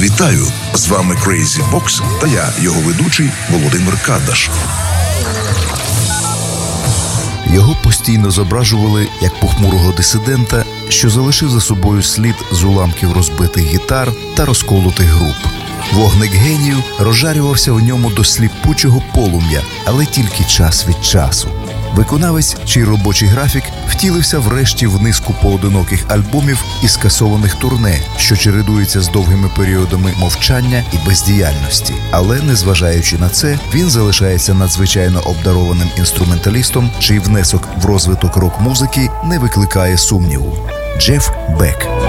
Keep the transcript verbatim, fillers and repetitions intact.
Вітаю! З вами Crazy Box та я, його ведучий Володимир Кадаш. Його постійно зображували як похмурого дисидента, що залишив за собою слід з уламків розбитих гітар та розколотих груп. Вогник генію розжарювався в ньому до сліпучого полум'я, але тільки час від часу. Виконавець, чий робочий графік втілився врешті в низку поодиноких альбомів і скасованих турне, що чередуються з довгими періодами мовчання і бездіяльності. Але, незважаючи на це, він залишається надзвичайно обдарованим інструменталістом, чий внесок в розвиток рок-музики не викликає сумніву. Джеф Бек.